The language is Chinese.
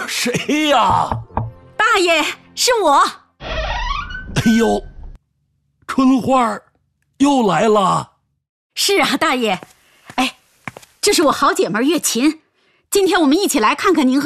谁呀？ 大爷，是我。 哎呦，春花又来了。 是啊，大爷。哎，这是我好姐妹月琴，今天我们一起来看看您和